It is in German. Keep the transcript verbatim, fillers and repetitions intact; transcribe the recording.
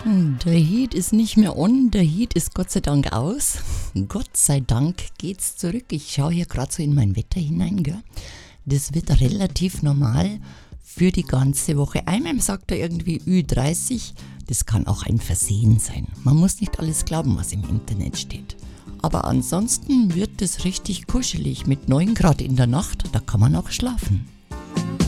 Der Heat ist nicht mehr on, der Heat ist Gott sei Dank aus. Gott sei Dank geht's zurück. Ich schaue hier gerade so in mein Wetter hinein, gell? Das wird relativ normal für die ganze Woche. Einmal sagt er irgendwie Ü dreißig, das kann auch ein Versehen sein. Man muss nicht alles glauben, was im Internet steht. Aber ansonsten wird es richtig kuschelig mit neun Grad in der Nacht, da kann man auch schlafen.